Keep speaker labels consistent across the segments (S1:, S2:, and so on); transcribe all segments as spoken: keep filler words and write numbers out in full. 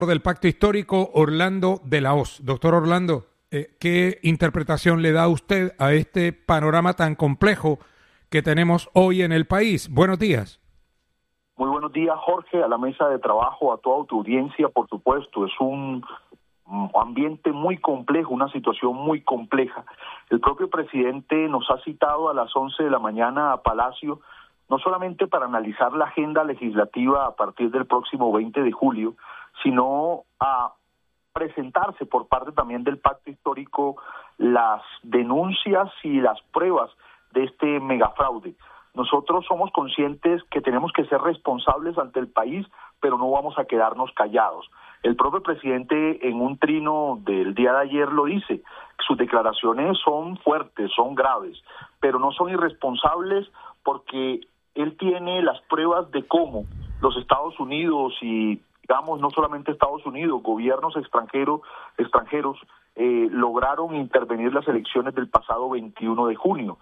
S1: del Pacto Histórico, Orlando de la Hoz. Doctor Orlando, eh, ¿qué interpretación le da usted a este panorama tan complejo que tenemos hoy en el país? Buenos días.
S2: Muy buenos días, Jorge, a la mesa de trabajo, a toda tu audiencia, por supuesto. Es un ambiente muy complejo, una situación muy compleja. El propio presidente nos ha citado a las once de la mañana a Palacio, no solamente para analizar la agenda legislativa a partir del próximo veinte de julio, sino a presentarse por parte también del Pacto Histórico las denuncias y las pruebas de este megafraude. Nosotros somos conscientes que tenemos que ser responsables ante el país, pero no vamos a quedarnos callados. El propio presidente en un trino del día de ayer lo dice, sus declaraciones son fuertes, son graves, pero no son irresponsables porque él tiene las pruebas de cómo los Estados Unidos y, digamos, no solamente Estados Unidos, gobiernos extranjeros, extranjeros eh, lograron intervenir las elecciones del pasado veintiuno de junio.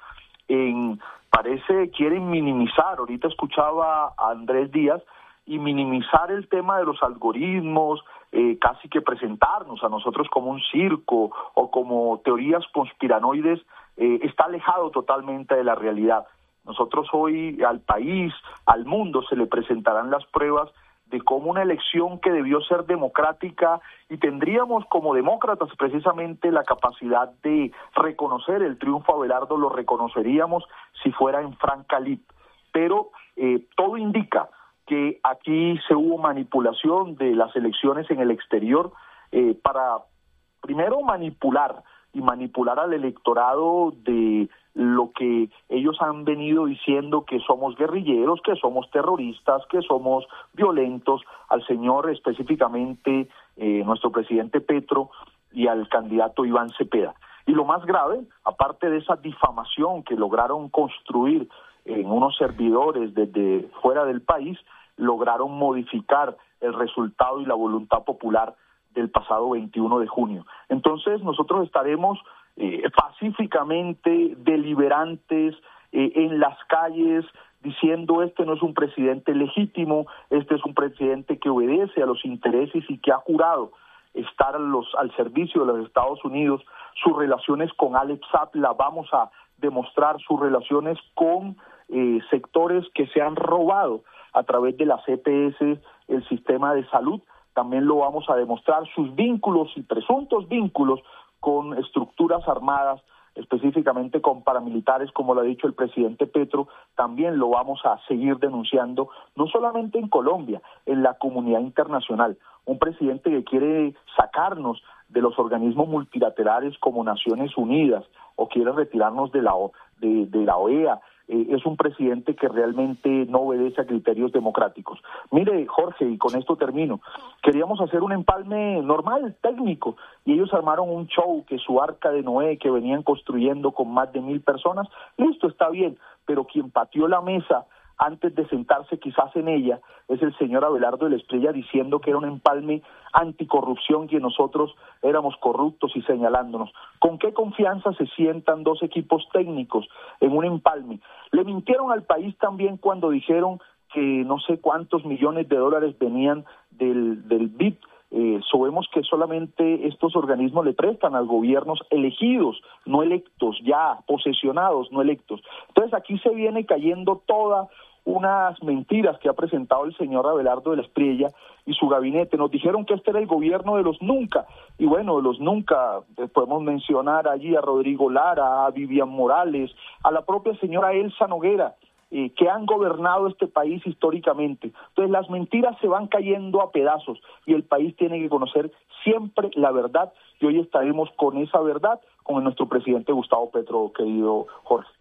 S2: En, parece quieren minimizar, ahorita escuchaba a Andrés Díaz, y minimizar el tema de los algoritmos, eh, casi que presentarnos a nosotros como un circo o como teorías conspiranoides, eh, está alejado totalmente de la realidad. Nosotros hoy al país, al mundo, se le presentarán las pruebas de cómo una elección que debió ser democrática, y tendríamos como demócratas precisamente la capacidad de reconocer el triunfo a Abelardo, lo reconoceríamos si fuera en franca lid. Pero eh, todo indica que aquí se hubo manipulación de las elecciones en el exterior eh, para, primero, manipular y manipular al electorado de lo que ellos han venido diciendo, que somos guerrilleros, que somos terroristas, que somos violentos, al señor específicamente eh, nuestro presidente Petro y al candidato Iván Cepeda. Y lo más grave, aparte de esa difamación que lograron construir en unos servidores desde fuera del país, lograron modificar el resultado y la voluntad popular del pasado veintiuno de junio. Entonces nosotros estaremos eh, pacíficamente deliberantes eh, en las calles diciendo este no es un presidente legítimo, este es un presidente que obedece a los intereses y que ha jurado estar a los, al servicio de los Estados Unidos. Sus relaciones con Alex Saab las vamos a demostrar, sus relaciones con eh, sectores que se han robado a través de las E P S, el sistema de salud, también lo vamos a demostrar, sus vínculos y presuntos vínculos con estructuras armadas, específicamente con paramilitares, como lo ha dicho el presidente Petro, también lo vamos a seguir denunciando, no solamente en Colombia, en la comunidad internacional. Un presidente que quiere sacarnos de los organismos multilaterales como Naciones Unidas o quiere retirarnos de la, o, de, de la O E A, eh, es un presidente que realmente no obedece a criterios democráticos. Mire, Jorge, y con esto termino, queríamos hacer un empalme normal, técnico, y ellos armaron un show que su arca de Noé, que venían construyendo con más de mil personas, listo, está bien, pero quien pateó la mesa antes de sentarse quizás en ella, es el señor Abelardo de la Espriella diciendo que era un empalme anticorrupción y que nosotros éramos corruptos y señalándonos. ¿Con qué confianza se sientan dos equipos técnicos en un empalme? Le mintieron al país también cuando dijeron que no sé cuántos millones de dólares venían del, del B I D. Eh, sabemos que solamente estos organismos le prestan a gobiernos elegidos, no electos, ya posesionados, no electos. Entonces aquí se viene cayendo toda unas mentiras que ha presentado el señor Abelardo de la Espriella y su gabinete. Nos dijeron que este era el gobierno de los nunca, y bueno, de los nunca, eh, podemos mencionar allí a Rodrigo Lara, a Vivian Morales, a la propia señora Elsa Noguera, eh, que han gobernado este país históricamente. Entonces las mentiras se van cayendo a pedazos y el país tiene que conocer siempre la verdad, y hoy estaremos con esa verdad con nuestro presidente Gustavo Petro, querido Jorge.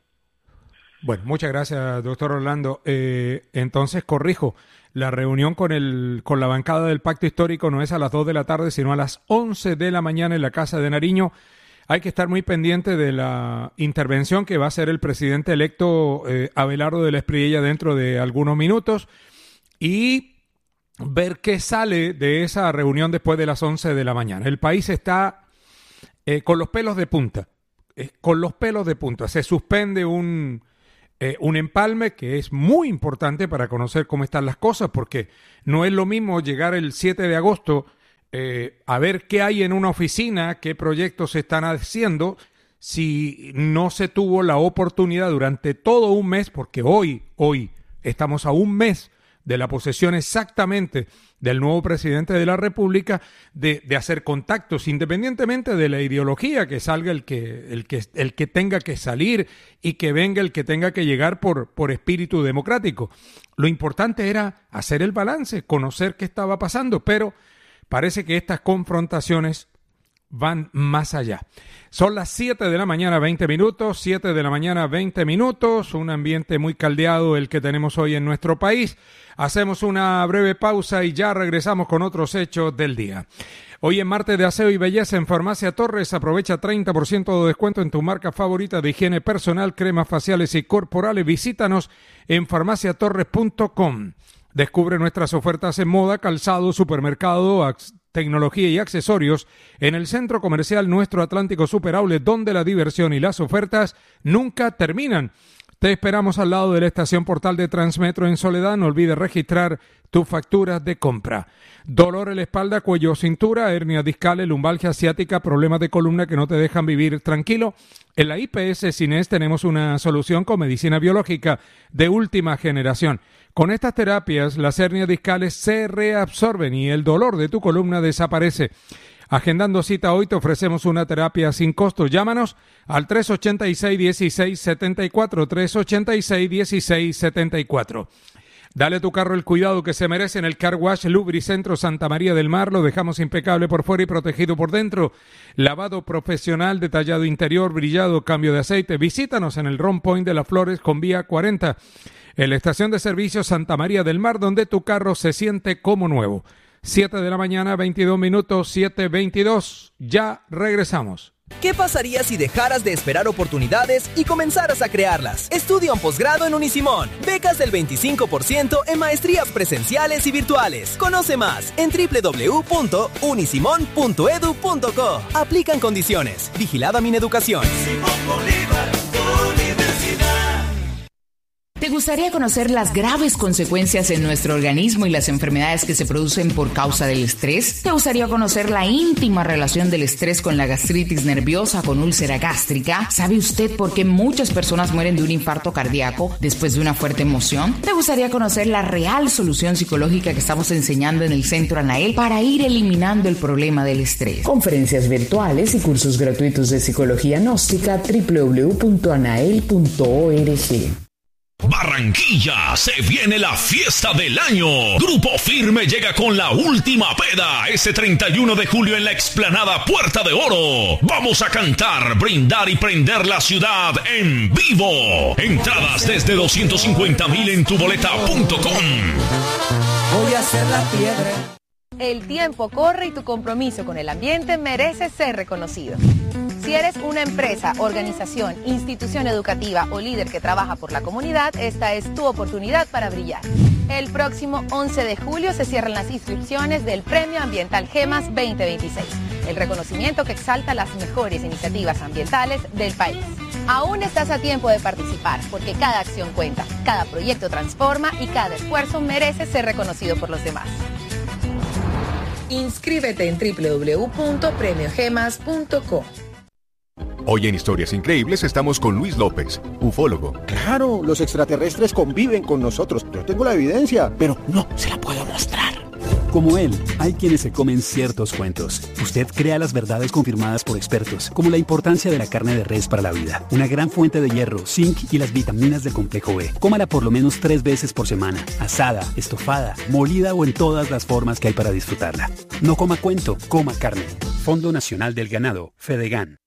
S1: Bueno, muchas gracias, doctor Orlando. Eh, entonces, corrijo, la reunión con el con la bancada del Pacto Histórico no es a las dos de la tarde, sino a las once de la mañana en la Casa de Nariño. Hay que estar muy pendiente de la intervención que va a hacer el presidente electo eh, Abelardo de la Espriella dentro de algunos minutos y ver qué sale de esa reunión después de las once de la mañana. El país está eh, con los pelos de punta, eh, con los pelos de punta. Se suspende un... Eh, un empalme que es muy importante para conocer cómo están las cosas, porque no es lo mismo llegar el siete de agosto eh, a ver qué hay en una oficina, qué proyectos se están haciendo, si no se tuvo la oportunidad durante todo un mes, porque hoy, hoy estamos a un mes de la posesión exactamente del nuevo presidente de la República, de, de hacer contactos, independientemente de la ideología, que salga el que, el que, el que tenga que salir y que venga el que tenga que llegar por, por espíritu democrático. Lo importante era hacer el balance, conocer qué estaba pasando, pero parece que estas confrontaciones van más allá. Son las siete de la mañana, veinte minutos, siete de la mañana, veinte minutos, un ambiente muy caldeado el que tenemos hoy en nuestro país. Hacemos una breve pausa y ya regresamos con otros hechos del día. Hoy en martes de aseo y belleza en Farmacia Torres, aprovecha treinta por ciento de descuento en tu marca favorita de higiene personal, cremas faciales y corporales. Visítanos en farmacia torres punto com. Descubre nuestras ofertas en moda, calzado, supermercado, tecnología y accesorios en el centro comercial Nuestro Atlántico Super Outlet, donde la diversión y las ofertas nunca terminan. Te esperamos al lado de la estación Portal de Transmetro en Soledad. No olvides registrar tus facturas de compra. Dolor en la espalda, cuello, cintura, hernia discales, lumbalgia asiática, problemas de columna que no te dejan vivir tranquilo. En la I P S Cines tenemos una solución con medicina biológica de última generación. Con estas terapias, las hernias discales se reabsorben y el dolor de tu columna desaparece. Agendando cita hoy te ofrecemos una terapia sin costo. Llámanos al tres ochenta y seis, dieciséis setenta y cuatro, tres ochenta y seis, dieciséis setenta y cuatro. Dale a tu carro el cuidado que se merece en el Car Wash Lubricentro Santa María del Mar. Lo dejamos impecable por fuera y protegido por dentro. Lavado profesional, detallado interior, brillado, cambio de aceite. Visítanos en el Ron Point de las Flores con vía cuarenta. En la estación de servicio Santa María del Mar, donde tu carro se siente como nuevo. siete de la mañana, veintidós minutos, siete veintidós. Ya regresamos.
S3: ¿Qué pasaría si dejaras de esperar oportunidades y comenzaras a crearlas? Estudia un posgrado en Unisimón. Becas del veinticinco por ciento en maestrías presenciales y virtuales. Conoce más en doble u doble u doble u punto unisimón punto edu punto co. Aplican condiciones. Vigilada Mineducación.
S4: ¿Te gustaría conocer las graves consecuencias en nuestro organismo y las enfermedades que se producen por causa del estrés? ¿Te gustaría conocer la íntima relación del estrés con la gastritis nerviosa, con úlcera gástrica? ¿Sabe usted por qué muchas personas mueren de un infarto cardíaco después de una fuerte emoción? ¿Te gustaría conocer la real solución psicológica que estamos enseñando en el Centro Anael para ir eliminando el problema del estrés? Conferencias virtuales y cursos gratuitos de psicología gnóstica. doble u doble u doble u punto anael punto org.
S5: Barranquilla, se viene la fiesta del año. Grupo Firme llega con la última peda ese treinta y uno de julio en la explanada Puerta de Oro. Vamos a cantar, brindar y prender la ciudad en vivo. Entradas desde doscientos cincuenta mil en tuboleta punto com.
S6: Voy a hacer la piedra.
S7: El tiempo corre y tu compromiso con el ambiente merece ser reconocido. Si eres una empresa, organización, institución educativa o líder que trabaja por la comunidad, esta es tu oportunidad para brillar. El próximo once de julio se cierran las inscripciones del Premio Ambiental GEMAS veinte veintiséis, el reconocimiento que exalta las mejores iniciativas ambientales del país. Aún estás a tiempo de participar, porque cada acción cuenta, cada proyecto transforma y cada esfuerzo merece ser reconocido por los demás. Inscríbete en doble u doble u doble u punto premio gemas punto com.
S8: Hoy en Historias Increíbles estamos con Luis López, ufólogo.
S9: Claro, los extraterrestres conviven con nosotros. Yo tengo la evidencia, pero no se la puedo mostrar.
S10: Como él, hay quienes se comen ciertos cuentos. Usted crea las verdades confirmadas por expertos, como la importancia de la carne de res para la vida, una gran fuente de hierro, zinc y las vitaminas del complejo B. Cómala por lo menos tres veces por semana, asada, estofada, molida o en todas las formas que hay para disfrutarla. No coma cuento, coma carne. Fondo Nacional del Ganado, Fedegan.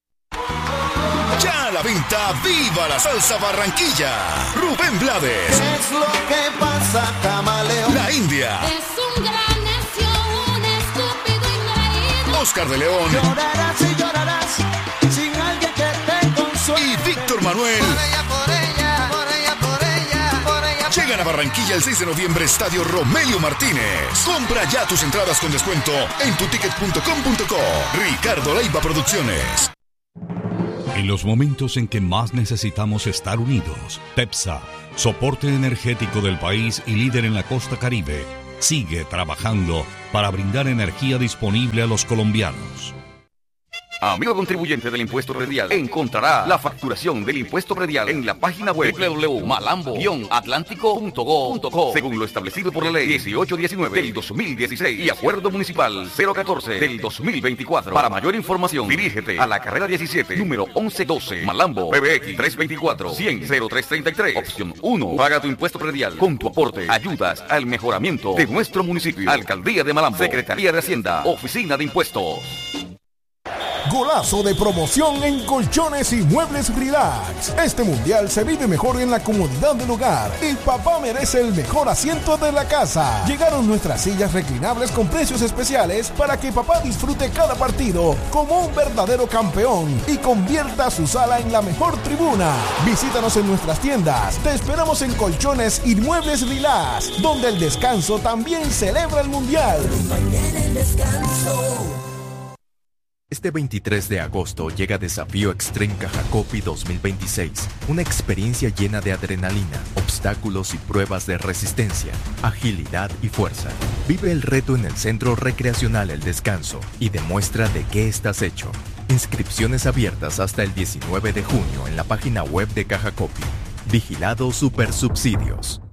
S5: Ya a la venta, ¡viva la salsa Barranquilla! Rubén Blades.
S6: ¿Qué es lo que pasa, camaleón?
S5: La India.
S11: Es un gran necio, un estúpido ingreído.
S5: Oscar de León.
S6: Llorarás y llorarás sin alguien que te consuele.
S5: Y Víctor Manuel.
S6: Por ella, por ella, por ella, por ella, por ella.
S5: Llegan a Barranquilla el seis de noviembre, Estadio Romelio Martínez. Compra ya tus entradas con descuento en tu ticket punto com punto co. Ricardo Leiva Producciones.
S12: En los momentos en que más necesitamos estar unidos, TEPSA, soporte energético del país y líder en la costa caribe, sigue trabajando para brindar energía disponible a los colombianos.
S13: Amigo contribuyente del impuesto predial, encontrará la facturación del impuesto predial en la página web doble u doble u doble u punto malambo guion atlántico punto go punto co, según lo establecido por la ley dieciocho diecinueve del dos mil dieciséis y acuerdo municipal cero catorce del dos mil veinticuatro. Para mayor información, dirígete a la carrera diecisiete, número once doce, Malambo, P B X tres veinticuatro, cien, cero tres treinta y tres, opción uno. Paga tu impuesto predial. Con tu aporte ayudas al mejoramiento de nuestro municipio. Alcaldía de Malambo, Secretaría de Hacienda, Oficina de Impuestos.
S14: Golazo de promoción en Colchones y Muebles Relax. Este mundial se vive mejor en la comodidad del hogar y papá merece el mejor asiento de la casa. Llegaron nuestras sillas reclinables con precios especiales para que papá disfrute cada partido como un verdadero campeón y convierta su sala en la mejor tribuna. Visítanos en nuestras tiendas. Te esperamos en Colchones y Muebles Relax, donde el descanso también celebra el mundial.
S15: El descanso.
S16: Este veintitrés de agosto llega Desafío Extreme Cajacopi dos mil veintiséis, una experiencia llena de adrenalina, obstáculos y pruebas de resistencia, agilidad y fuerza. Vive el reto en el Centro Recreacional El Descanso y demuestra de qué estás hecho. Inscripciones abiertas hasta el diecinueve de junio en la página web de Cajacopi. Vigilado Supersubsidios.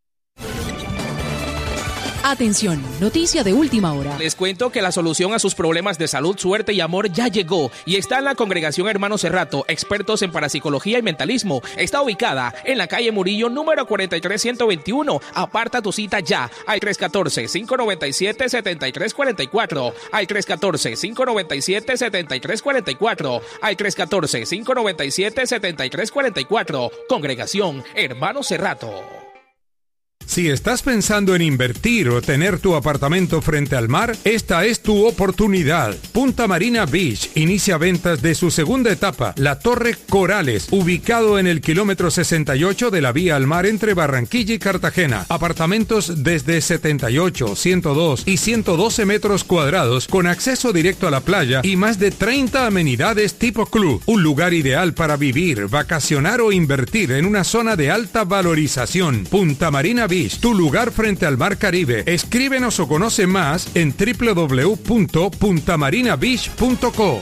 S17: Atención, noticia de última hora.
S18: Les cuento que la solución a sus problemas de salud, suerte y amor ya llegó y está en la Congregación Hermanos Cerrato, expertos en parapsicología y mentalismo. Está ubicada en la calle Murillo, número cuarenta y tres ciento veintiuno. Aparta tu cita ya al tres uno cuatro, cinco nueve siete, siete tres cuatro cuatro, al tres uno cuatro, cinco nueve siete, siete tres cuatro cuatro, al tres uno cuatro, cinco nueve siete, siete tres cuatro cuatro. Congregación Hermanos Cerrato.
S1: Si estás pensando en invertir o tener tu apartamento frente al mar, esta es tu oportunidad. Punta Marina Beach inicia ventas de su segunda etapa, la Torre Corales, ubicado en el kilómetro sesenta y ocho de la vía al mar entre Barranquilla y Cartagena. Apartamentos desde setenta y ocho, ciento dos y ciento doce metros cuadrados con acceso directo a la playa y más de treinta amenidades tipo club. Un lugar ideal para vivir, vacacionar o invertir en una zona de alta valorización. Punta Marina Beach, tu lugar frente al Mar Caribe. Escríbenos o conoce más en doble u doble u doble u punto punta marina beach punto co.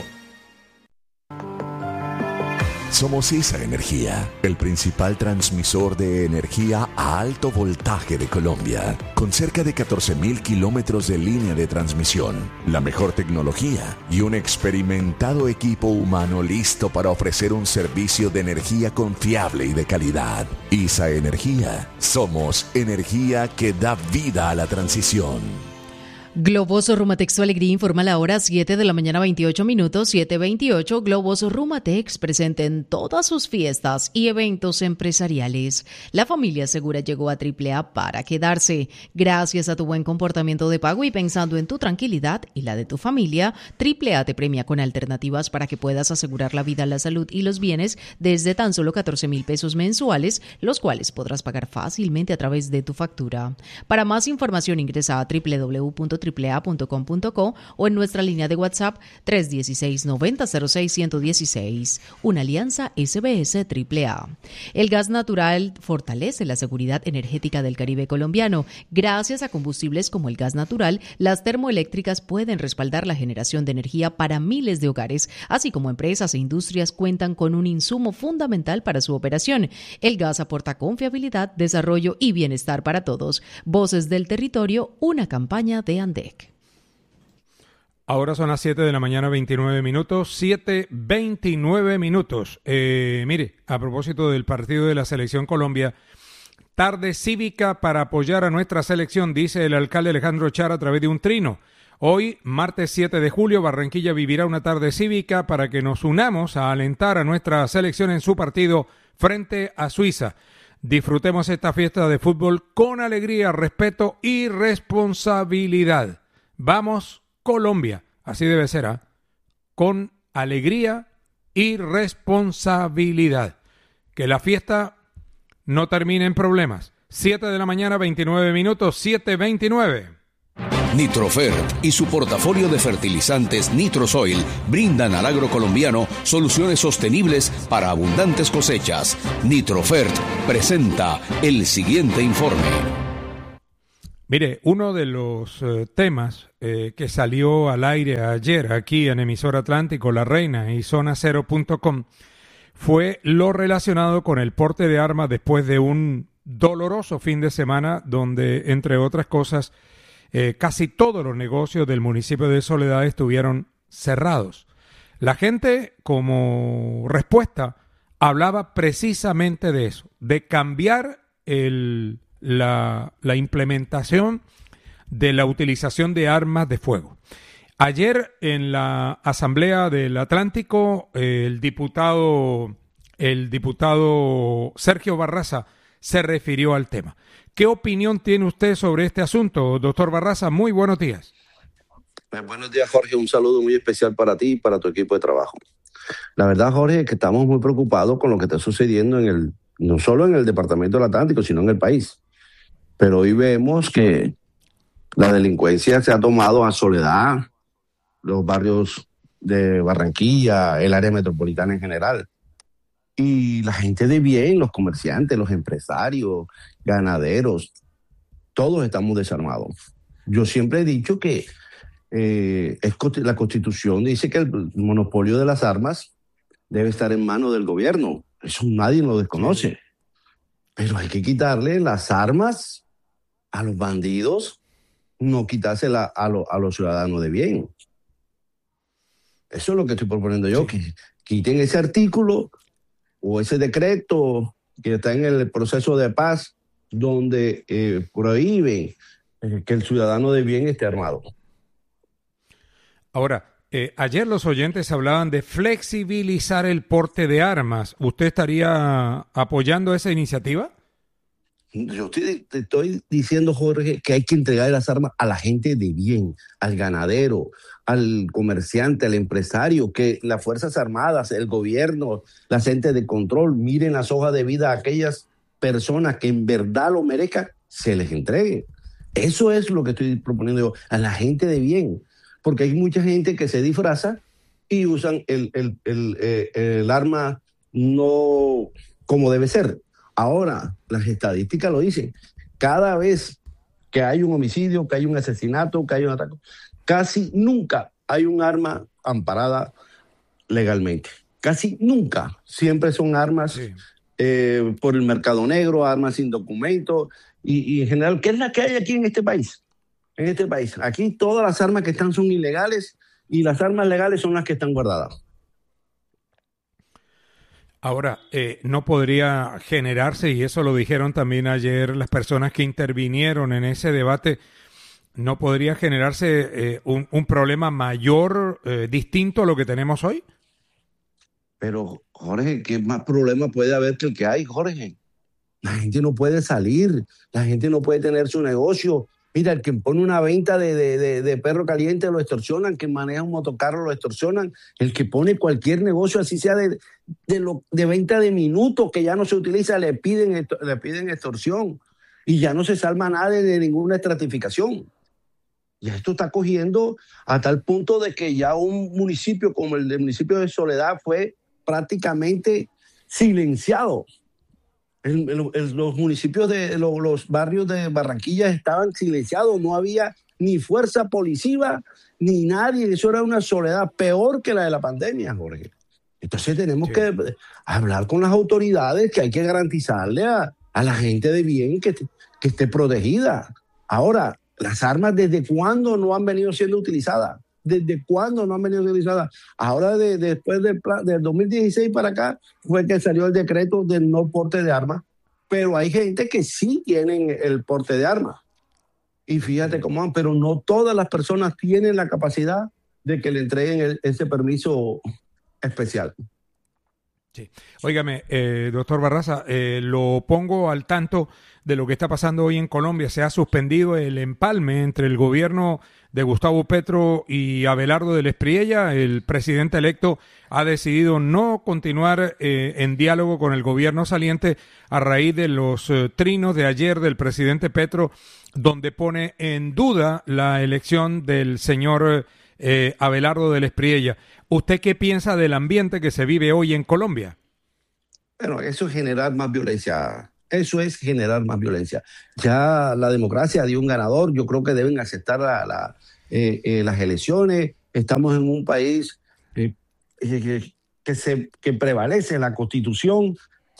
S19: Somos ISA Energía, el principal transmisor de energía a alto voltaje de Colombia, con cerca de catorce mil kilómetros de línea de transmisión, la mejor tecnología y un experimentado equipo humano listo para ofrecer un servicio de energía confiable y de calidad. ISA Energía, somos energía que da vida a la transición.
S17: Globoso Rumatex Alegría informa la hora siete de la mañana veintiocho minutos, siete veintiocho. Globoso Rumatex presente en todas sus fiestas y eventos empresariales. La familia segura llegó a Triple A para quedarse. Gracias a tu buen comportamiento de pago y pensando en tu tranquilidad y la de tu familia, Triple A te premia con alternativas para que puedas asegurar la vida, la salud y los bienes desde tan solo catorce mil pesos mensuales, los cuales podrás pagar fácilmente a través de tu factura. Para más información ingresa a doble u doble u doble u punto triple a punto com punto co o en nuestra línea de WhatsApp tres uno seis, noventa cero seis, ciento dieciséis. Una alianza S B S Triple A. El gas natural fortalece la seguridad energética del Caribe colombiano. Gracias a combustibles como el gas natural, las termoeléctricas pueden respaldar la generación de energía para miles de hogares, así como empresas e industrias cuentan con un insumo fundamental para su operación. El gas aporta confiabilidad, desarrollo y bienestar para todos. Voces del Territorio, una campaña de ANDEC.
S1: Ahora son las siete de la mañana, veintinueve minutos, siete veintinueve minutos. Eh, mire, a propósito del partido de la Selección Colombia, tarde cívica para apoyar a nuestra selección, dice el alcalde Alejandro Char a través de un trino. Hoy, martes siete de julio, Barranquilla vivirá una tarde cívica para que nos unamos a alentar a nuestra selección en su partido frente a Suiza. Disfrutemos esta fiesta de fútbol con alegría, respeto y responsabilidad. Vamos, Colombia. Así debe ser, ¿eh? Con alegría y responsabilidad. Que la fiesta no termine en problemas. siete de la mañana, veintinueve minutos, siete veintinueve.
S20: Nitrofert y su portafolio de fertilizantes Nitrosoil brindan al agro colombiano soluciones sostenibles para abundantes cosechas. Nitrofert presenta el siguiente informe.
S1: Mire, uno de los eh, temas eh, que salió al aire ayer aquí en Emisora Atlántico, La Reina y zona cero punto com fue lo relacionado con el porte de armas después de un doloroso fin de semana donde, entre otras cosas, eh, casi todos los negocios del municipio de Soledad estuvieron cerrados. La gente, como respuesta, hablaba precisamente de eso, de cambiar el... La, la implementación de la utilización de armas de fuego. Ayer en la Asamblea del Atlántico, eh, el diputado el diputado Sergio Barraza se refirió al tema. ¿Qué opinión tiene usted sobre este asunto, doctor Barraza? Muy buenos días.
S21: Eh, buenos días, Jorge. Un saludo muy especial para ti y para tu equipo de trabajo. La verdad, Jorge, es que estamos muy preocupados con lo que está sucediendo en el, no solo en el Departamento del Atlántico, sino en el país. Pero hoy vemos que la delincuencia se ha tomado a Soledad, los barrios de Barranquilla, el área metropolitana en general. Y la gente de bien, los comerciantes, los empresarios, ganaderos, todos estamos desarmados. Yo siempre he dicho que eh, es, la Constitución dice que el monopolio de las armas debe estar en manos del gobierno. Eso nadie lo desconoce. Pero hay que quitarle las armas a los bandidos, no quitársela a, lo, a los ciudadanos de bien. Eso es lo que estoy proponiendo yo, que quiten ese artículo o ese decreto que está en el proceso de paz donde eh, prohíbe eh, que el ciudadano de bien esté armado.
S1: Ahora, eh, ayer los oyentes hablaban de flexibilizar el porte de armas. ¿Usted estaría apoyando esa iniciativa?
S21: Yo estoy, te estoy diciendo, Jorge, que hay que entregar las armas a la gente de bien, al ganadero, al comerciante, al empresario, que las Fuerzas Armadas, el gobierno, la gente de control, miren las hojas de vida a aquellas personas que en verdad lo merezcan, se les entregue. Eso es lo que estoy proponiendo yo, a la gente de bien, porque hay mucha gente que se disfraza y usan el, el, el, el, el arma no como debe ser. Ahora, las estadísticas lo dicen. Cada vez que hay un homicidio, que hay un asesinato, que hay un ataque, casi nunca hay un arma amparada legalmente. Casi nunca. Siempre son armas sí. eh, por el mercado negro, armas sin documento. Y, y en general, ¿qué es la que hay aquí en este país? En este país. Aquí todas las armas que están son ilegales y las armas legales son las que están guardadas.
S1: Ahora, eh, no podría generarse, y eso lo dijeron también ayer las personas que intervinieron en ese debate, no podría generarse eh, un, un problema mayor, eh, distinto a lo que tenemos hoy.
S21: Pero, Jorge, ¿qué más problema puede haber que el que hay, Jorge? La gente no puede salir, la gente no puede tener su negocio. Mira, el que pone una venta de, de, de, de perro caliente lo extorsionan, el que maneja un motocarro lo extorsionan, el que pone cualquier negocio, así sea de, de, lo, de venta de minutos que ya no se utiliza, le piden, le piden extorsión y ya no se salva nadie de ninguna estratificación. Y esto está cogiendo a tal punto de que ya un municipio como el del municipio de Soledad fue prácticamente silenciado. El, el, el, los municipios de los, los barrios de Barranquilla estaban silenciados, no había ni fuerza policiva ni nadie, eso era una soledad peor que la de la pandemia, Jorge. Entonces tenemos sí. que hablar con las autoridades que hay que garantizarle a, a la gente de bien que, que esté protegida. Ahora, las armas, ¿desde cuándo no han venido siendo utilizadas? ¿Desde cuándo no han venido siendo utilizadas? Ahora, de, de, después del, del dos mil dieciséis para acá, fue que salió el decreto del no porte de armas, pero hay gente que sí tienen el porte de armas. Y fíjate cómo van, pero no todas las personas tienen la capacidad de que le entreguen el, ese permiso especial.
S1: Sí. Óigame, eh, doctor Barraza, eh, lo pongo al tanto de lo que está pasando hoy en Colombia. Se ha suspendido el empalme entre el gobierno de Gustavo Petro y Abelardo del Espriella. El presidente electo ha decidido no continuar eh, en diálogo con el gobierno saliente a raíz de los eh, trinos de ayer del presidente Petro, donde pone en duda la elección del señor eh, Abelardo del Espriella. ¿Usted qué piensa del ambiente que se vive hoy en Colombia?
S21: Bueno, eso es generar más violencia, Eso es generar más violencia. Ya la democracia dio un ganador, yo creo que deben aceptar la, la, eh, eh, las elecciones. Estamos en un país eh, eh, que, se, que prevalece la Constitución.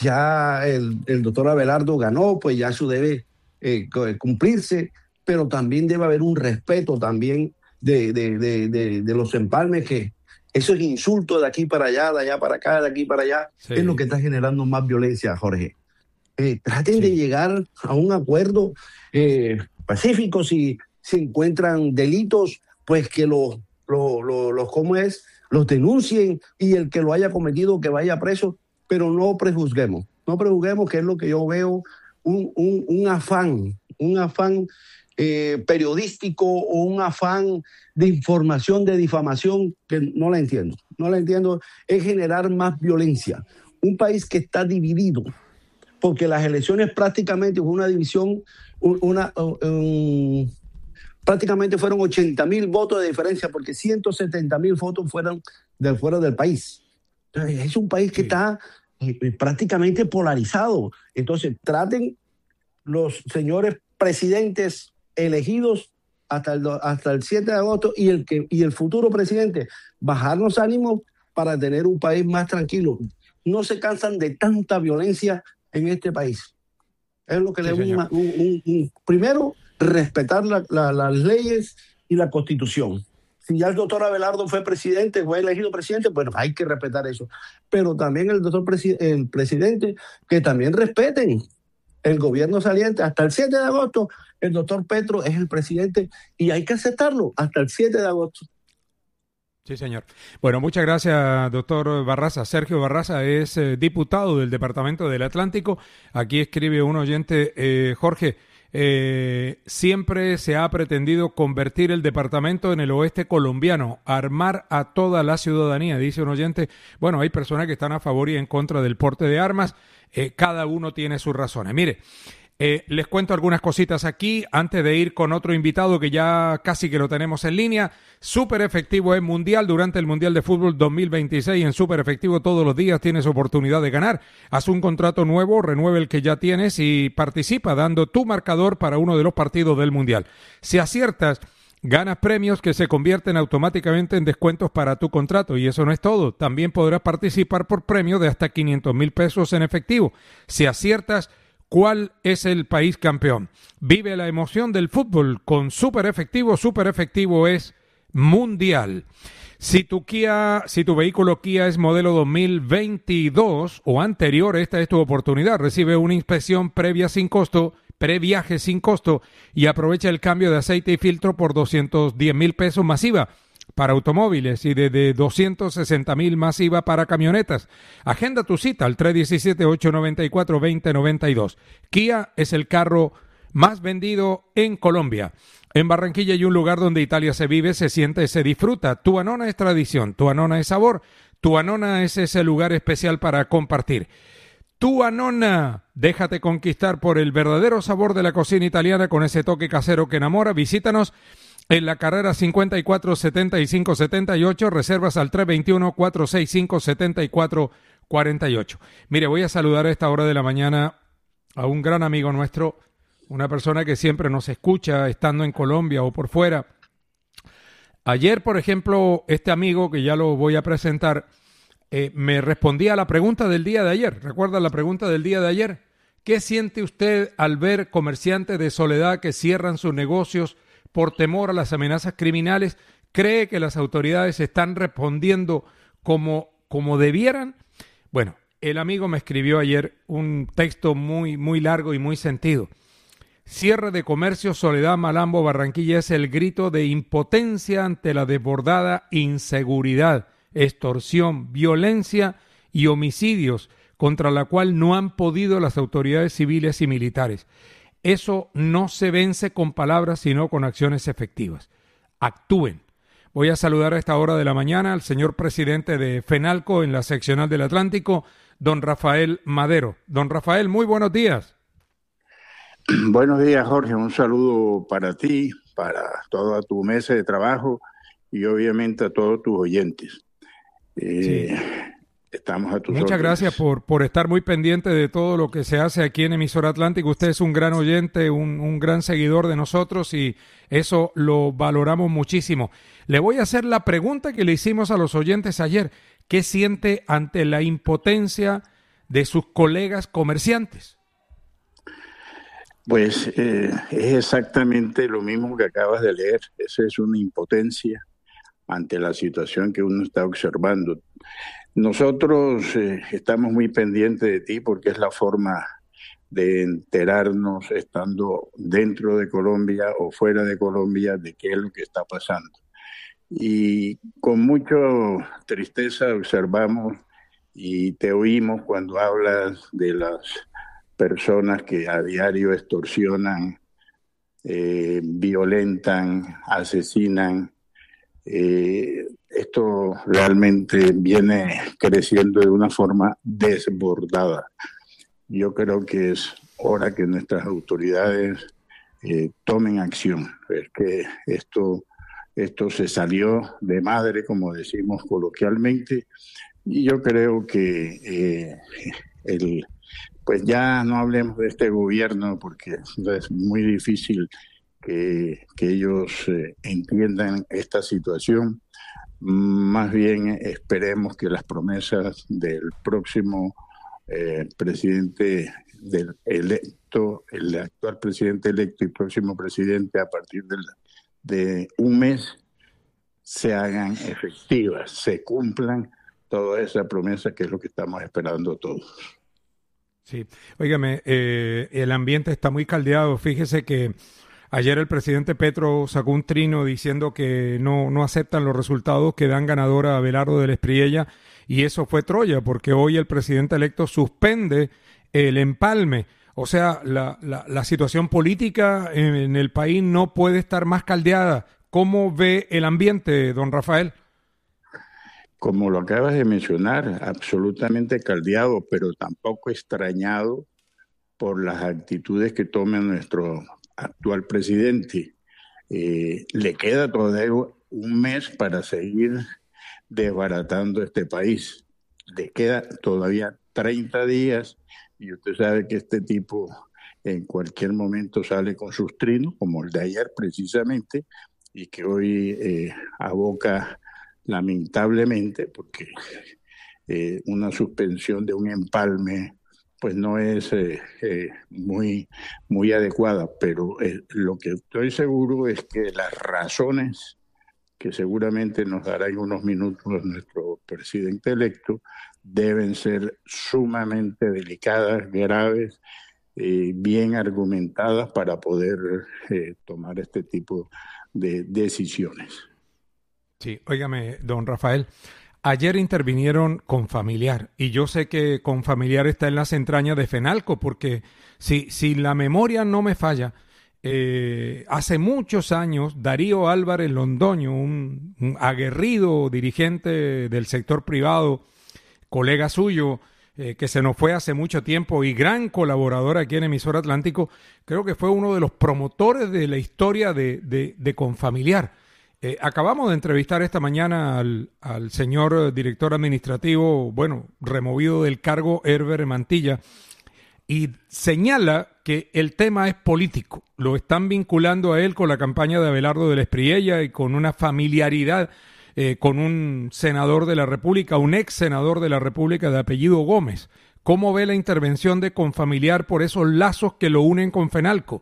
S21: Ya el, el doctor Abelardo ganó, pues ya eso debe eh, cumplirse, pero también debe haber un respeto también de, de, de, de, de los empalmes, que esos insultos de aquí para allá, de allá para acá, de aquí para allá, sí, es lo que está generando más violencia, Jorge. Eh, traten sí. de llegar a un acuerdo eh, pacífico. Si, si encuentran delitos, pues que los, los, los, los, ¿cómo es? los denuncien, y el que lo haya cometido que vaya preso, pero no prejuzguemos, no prejuzguemos, que es lo que yo veo, un, un, un afán, un afán eh, periodístico o un afán de información, de difamación, que no la entiendo, no la entiendo, es generar más violencia. Un país que está dividido, porque las elecciones prácticamente fue una división, una, um, prácticamente fueron ochenta mil votos de diferencia, porque ciento setenta mil votos fueron de fuera del país. Entonces, es un país que sí. está eh, prácticamente polarizado. Entonces, traten los señores presidentes elegidos hasta el, hasta el siete de agosto y el, que, y el futuro presidente, bajar los ánimos para tener un país más tranquilo. No se cansan de tanta violencia en este país. Es lo que sí, le un, un, un, un primero, respetar la, la, las leyes y la Constitución. Si ya el doctor Abelardo fue presidente, fue elegido presidente, bueno, hay que respetar eso. Pero también el doctor presi- el presidente, que también respeten el gobierno saliente. Hasta el siete de agosto, el doctor Petro es el presidente y hay que aceptarlo hasta el siete de agosto.
S1: Sí, señor. Bueno, muchas gracias, doctor Barraza. Sergio Barraza es eh, diputado del Departamento del Atlántico. Aquí escribe un oyente, eh, Jorge, eh, siempre se ha pretendido convertir el departamento en el oeste colombiano, armar a toda la ciudadanía, dice un oyente. Bueno, hay personas que están a favor y en contra del porte de armas. Eh, cada uno tiene sus razones. Mire, Eh, les cuento algunas cositas aquí antes de ir con otro invitado que ya casi que lo tenemos en línea. Súper Efectivo es mundial durante el Mundial de Fútbol dos mil veintiséis. En Súper Efectivo todos los días tienes oportunidad de ganar. Haz un contrato nuevo, renueve el que ya tienes y participa dando tu marcador para uno de los partidos del Mundial. Si aciertas, ganas premios que se convierten automáticamente en descuentos para tu contrato. Y eso no es todo. También podrás participar por premio de hasta quinientos mil pesos en efectivo. Si aciertas, ¿cuál es el país campeón? Vive la emoción del fútbol con Súper Efectivo. Súper Efectivo es mundial. Si tu Kia, si tu vehículo Kia es modelo dos mil veintidós o anterior, esta es tu oportunidad. Recibe una inspección previa sin costo, previaje sin costo y aprovecha el cambio de aceite y filtro por doscientos diez mil pesos masiva para automóviles y de, de doscientos sesenta mil masiva para camionetas. Agenda tu cita al tres uno siete, ocho nueve cuatro, dos cero nueve dos. Kia es el carro más vendido en Colombia. En Barranquilla hay un lugar donde Italia se vive, se siente y se disfruta. Tu Anona es tradición, Tu Anona es sabor, Tu Anona es ese lugar especial para compartir. Tu Anona, déjate conquistar por el verdadero sabor de la cocina italiana con ese toque casero que enamora. Visítanos en la carrera cincuenta y cuatro, setenta y cinco, setenta y ocho, reservas al tres dos uno, cuatro seis cinco, siete cuatro cuatro ocho. Mire, voy a saludar a esta hora de la mañana a un gran amigo nuestro, una persona que siempre nos escucha estando en Colombia o por fuera. Ayer, por ejemplo, este amigo, que ya lo voy a presentar, eh, me respondía a la pregunta del día de ayer. ¿Recuerda la pregunta del día de ayer? ¿Qué siente usted al ver comerciantes de Soledad que cierran sus negocios por temor a las amenazas criminales? ¿Cree que las autoridades están respondiendo como, como debieran? Bueno, el amigo me escribió ayer un texto muy, muy largo y muy sentido. Cierre de comercio, Soledad, Malambo, Barranquilla es el grito de impotencia ante la desbordada inseguridad, extorsión, violencia y homicidios contra la cual no han podido las autoridades civiles y militares. Eso no se vence con palabras, sino con acciones efectivas. Actúen. Voy a saludar a esta hora de la mañana al señor presidente de FENALCO en la seccional del Atlántico, don Rafael Madero. Don Rafael, muy buenos días.
S2: Buenos días, Jorge. Un saludo para ti, para toda tu mesa de trabajo y obviamente a todos tus oyentes. Eh, sí. estamos a tus
S1: Muchas
S2: órdenes.
S1: gracias por, por estar muy pendiente de todo lo que se hace aquí en Emisora Atlántico. Usted es un gran oyente, un, un gran seguidor de nosotros y eso lo valoramos muchísimo. Le voy a hacer la pregunta que le hicimos a los oyentes ayer. ¿Qué siente ante la impotencia de sus colegas comerciantes?
S2: Pues eh, es exactamente lo mismo que acabas de leer. Esa es una impotencia ante la situación que uno está observando. Nosotros eh, estamos muy pendientes de ti porque es la forma de enterarnos estando dentro de Colombia o fuera de Colombia de qué es lo que está pasando. Y con mucha tristeza observamos y te oímos cuando hablas de las personas que a diario extorsionan, eh, violentan, asesinan. Eh, esto realmente viene creciendo de una forma desbordada. Yo creo que es hora que nuestras autoridades eh, tomen acción. Es que esto, esto se salió de madre, como decimos coloquialmente, y yo creo que eh, el, pues ya no hablemos de este gobierno porque es muy difícil que, que ellos eh, entiendan esta situación. Más bien esperemos que las promesas del próximo eh, presidente del electo, el actual presidente electo y próximo presidente a partir de, de un mes se hagan efectivas, se cumplan toda esa promesa que es lo que estamos esperando todos.
S1: Sí, óigame, eh, el ambiente está muy caldeado. Fíjese que ayer el presidente Petro sacó un trino diciendo que no, no aceptan los resultados que dan ganadora a Abelardo del Espriella y eso fue Troya porque hoy el presidente electo suspende el empalme. O sea, la, la, la situación política en, en el país no puede estar más caldeada. ¿Cómo ve el ambiente, don Rafael?
S2: Como lo acabas de mencionar, absolutamente caldeado, pero tampoco extrañado por las actitudes que toma nuestro actual presidente. Eh, le queda todavía un mes para seguir desbaratando este país. Le queda todavía treinta días y usted sabe que este tipo en cualquier momento sale con sus trinos, como el de ayer precisamente, y que hoy eh, aboca lamentablemente, porque eh, una suspensión de un empalme pues no es eh, eh, muy, muy adecuada, pero eh, lo que estoy seguro es que las razones que seguramente nos dará en unos minutos nuestro presidente electo deben ser sumamente delicadas, graves, eh, bien argumentadas para poder eh, tomar este tipo de decisiones.
S1: Sí, óigame, don Rafael, ayer intervinieron Confamiliar y yo sé que Confamiliar está en las entrañas de Fenalco porque si, si la memoria no me falla, eh, hace muchos años Darío Álvarez Londoño, un, un aguerrido dirigente del sector privado, colega suyo, eh, que se nos fue hace mucho tiempo y gran colaborador aquí en Emisora Atlántico, creo que fue uno de los promotores de la historia de, de, de Confamiliar. Eh, acabamos de entrevistar esta mañana al, al señor director administrativo, bueno, removido del cargo, Herbert Mantilla, y señala que el tema es político. Lo están vinculando a él con la campaña de Abelardo del Espriella y con una familiaridad eh, con un senador de la República, un ex senador de la República de apellido Gómez. ¿Cómo ve la intervención de Confamiliar por esos lazos que lo unen con Fenalco?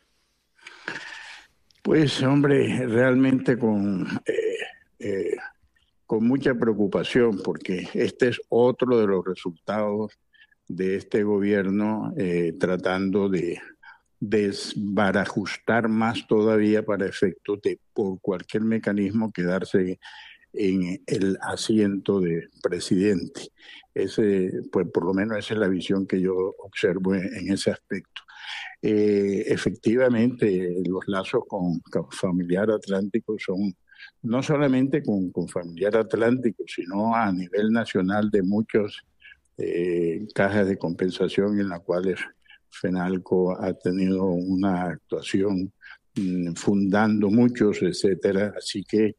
S2: Pues, hombre, realmente con, eh, eh, con mucha preocupación, porque este es otro de los resultados de este gobierno eh, tratando de desbarajustar más todavía para efectos de, por cualquier mecanismo, quedarse en el asiento de presidente. Ese, pues, por lo menos esa es la visión que yo observo en, en ese aspecto. Eh, efectivamente, los lazos con, con Familiar Atlántico son no solamente con, con Familiar Atlántico, sino a nivel nacional de muchas eh, cajas de compensación en las cuales Fenalco ha tenido una actuación mmm, fundando muchos, etcétera. Así que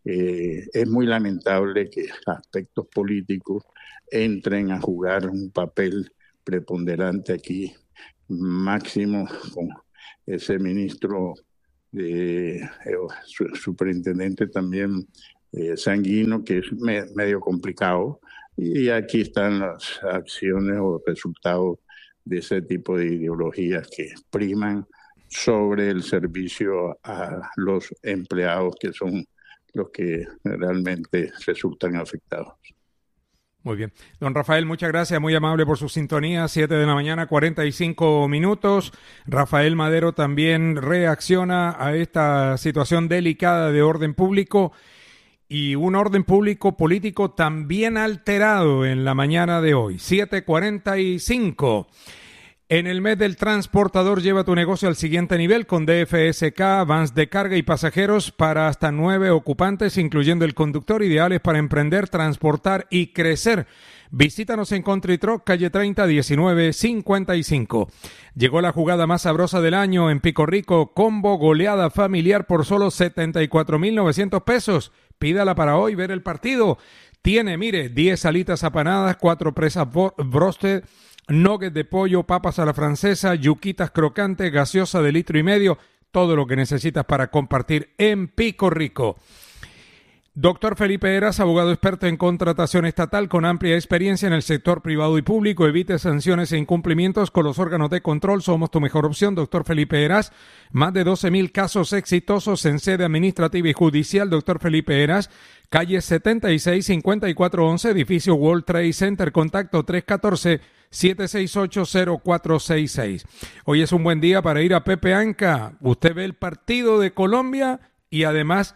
S2: Eh, es muy lamentable que aspectos políticos entren a jugar un papel preponderante aquí, máximo con ese ministro de eh, su, superintendente también eh, Sanguino, que es me, medio complicado, y aquí están las acciones o resultados de ese tipo de ideologías que priman sobre el servicio a los empleados, que son los que realmente resultan afectados.
S1: Muy bien. Don Rafael, muchas gracias, muy amable por su sintonía. Siete de la mañana, cuarenta y cinco minutos. Rafael Madero también reacciona a esta situación delicada de orden público y un orden público político también alterado en la mañana de hoy. siete cuarenta y cinco. En el mes del transportador, lleva tu negocio al siguiente nivel con D F S K, vans de carga y pasajeros para hasta nueve ocupantes, incluyendo el conductor, ideales para emprender, transportar y crecer. Visítanos en Country Truck, calle treinta, diecinueve cincuenta y cinco. Llegó la jugada más sabrosa del año en Pico Rico, combo goleada familiar por solo setenta y cuatro mil novecientos pesos. Pídala para hoy ver el partido. Tiene, mire, diez alitas apanadas, cuatro presas broasted, nuggets de pollo, papas a la francesa, yuquitas crocantes, gaseosa de litro y medio, todo lo que necesitas para compartir en Pico Rico. Doctor Felipe Heras, abogado experto en contratación estatal con amplia experiencia en el sector privado y público. Evite sanciones e incumplimientos con los órganos de control. Somos tu mejor opción, doctor Felipe Heras. Más de doce mil casos exitosos en sede administrativa y judicial. Doctor Felipe Heras, calle setenta y seis, cincuenta y cuatro once, edificio World Trade Center. Contacto tres uno cuatro, siete seis ocho, cero cuatro seis seis. Hoy es un buen día para ir a Pepe Anca. Usted ve el partido de Colombia y además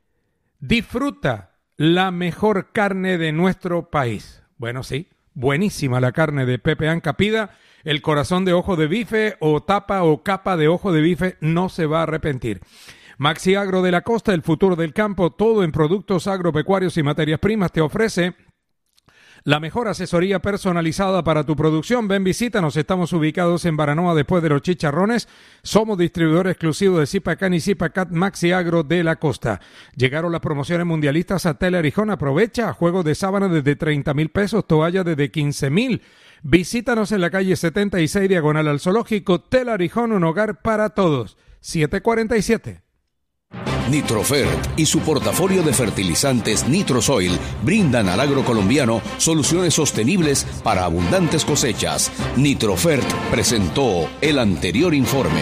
S1: disfruta la mejor carne de nuestro país. Bueno, sí, buenísima la carne de Pepe Anca. Pida el corazón de ojo de bife o tapa o capa de ojo de bife, no se va a arrepentir. Maxi Agro de la Costa, el futuro del campo, todo en productos agropecuarios y materias primas, te ofrece la mejor asesoría personalizada para tu producción. Ven, visítanos. Estamos ubicados en Baranoa, después de los Chicharrones. Somos distribuidor exclusivo de Zipacan y Zipacat Maxi Agro de la Costa. Llegaron las promociones mundialistas a Tele Arijón. Aprovecha. Juegos de sábana desde treinta mil pesos, toalla desde quince mil. Visítanos en la calle setenta y seis, diagonal al Zoológico. Tele Arijón, un hogar para todos. siete cuarenta y siete.
S20: Nitrofert y su portafolio de fertilizantes Nitrosoil brindan al agro colombiano soluciones sostenibles para abundantes cosechas. Nitrofert presentó el anterior informe.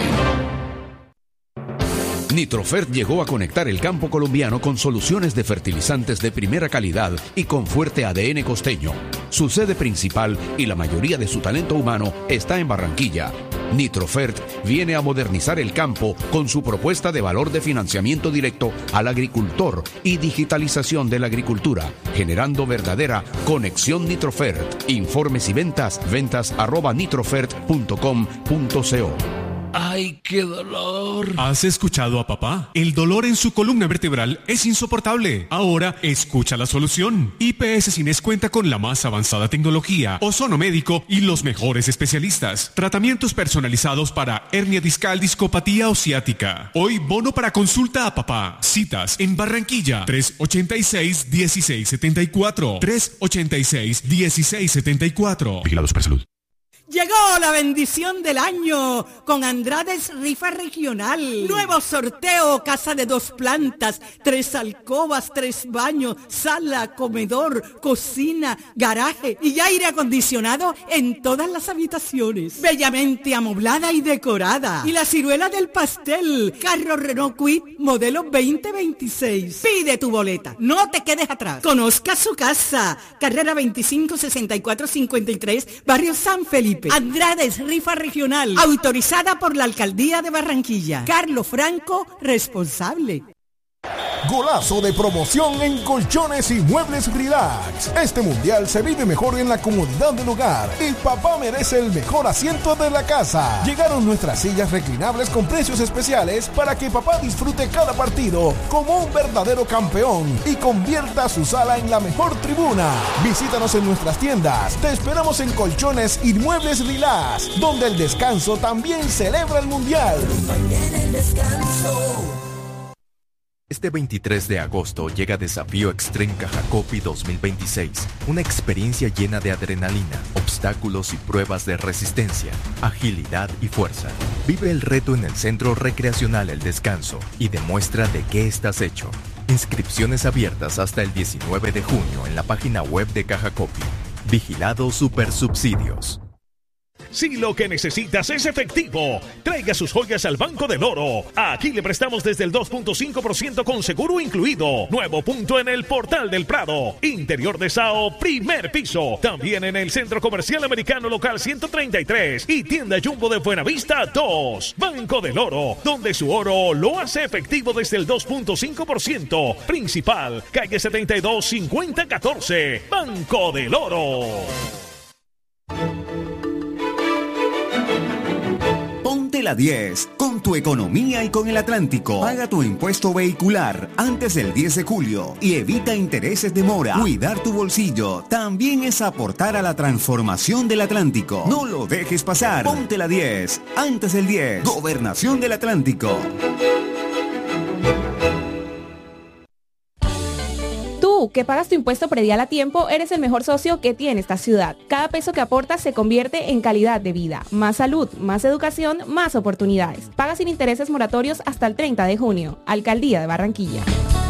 S20: Nitrofert llegó a conectar el campo colombiano con soluciones de fertilizantes de primera calidad y con fuerte A D N costeño. Su sede principal y la mayoría de su talento humano está en Barranquilla. Nitrofert viene a modernizar el campo con su propuesta de valor de financiamiento directo al agricultor y digitalización de la agricultura, generando verdadera conexión Nitrofert. Informes y ventas, ventas arroba nitrofert punto com punto co.
S3: ¡Ay, qué dolor! ¿Has escuchado a papá? El dolor en su columna vertebral es insoportable. Ahora, escucha la solución. I P S Cines cuenta con la más avanzada tecnología, ozono médico y los mejores especialistas. Tratamientos personalizados para hernia discal, discopatía o ciática. Hoy, bono para consulta a papá. Citas en Barranquilla, tres ochenta y seis, dieciséis setenta y cuatro. tres ochenta y seis, dieciséis setenta y cuatro. Vigilado Supersalud.
S22: Llegó la bendición del año con Andrades Rifa Regional. Nuevo sorteo, casa de dos plantas, tres alcobas, tres baños, sala, comedor, cocina, garaje y aire acondicionado en todas las habitaciones. Bellamente amoblada y decorada. Y la ciruela del pastel, carro Renault Kwid, modelo veinte veintiséis. Pide tu boleta, no te quedes atrás. Conozca su casa, carrera veinticinco sesenta y cuatro cincuenta y tres, barrio San Felipe. Andrades Rifa Regional, autorizada por la Alcaldía de Barranquilla. Carlos Franco, responsable.
S14: Golazo de promoción en Colchones y Muebles Relax. Este mundial se vive mejor en la comodidad del hogar. El papá merece el mejor asiento de la casa. Llegaron nuestras sillas reclinables con precios especiales para que papá disfrute cada partido como un verdadero campeón y convierta su sala en la mejor tribuna. Visítanos en nuestras tiendas. Te esperamos en Colchones y Muebles Relax, donde el descanso también celebra el mundial.
S15: Mañana el descanso.
S16: Este veintitrés de agosto llega Desafío Extreme Cajacopi dos mil veintiséis, una experiencia llena de adrenalina, obstáculos y pruebas de resistencia, agilidad y fuerza. Vive el reto en el Centro Recreacional El Descanso y demuestra de qué estás hecho. Inscripciones abiertas hasta el diecinueve de junio en la página web de Cajacopi. Vigilado Supersubsidios.
S4: Si lo que necesitas es efectivo, traiga sus joyas al Banco del Oro. Aquí le prestamos desde el dos punto cinco por ciento con seguro incluido. Nuevo punto en el Portal del Prado. Interior de Sao, primer piso. También en el Centro Comercial Americano Local ciento treinta y tres y Tienda Jumbo de Buenavista dos. Banco del Oro, donde su oro lo hace efectivo desde el dos punto cinco por ciento. Principal, calle setenta y dos, cincuenta catorce. Banco del Oro.
S7: Ponte la diez, con tu economía y con el Atlántico. Paga tu impuesto vehicular antes del diez de julio y evita intereses de mora. Cuidar tu bolsillo también es aportar a la transformación del Atlántico. No lo dejes pasar. Ponte la diez, antes del diez. Gobernación del Atlántico.
S23: Tú, que pagas tu impuesto predial a tiempo, eres el mejor socio que tiene esta ciudad. Cada peso que aportas se convierte en calidad de vida, más salud, más educación, más oportunidades. Paga sin intereses moratorios hasta el treinta de junio. Alcaldía de Barranquilla.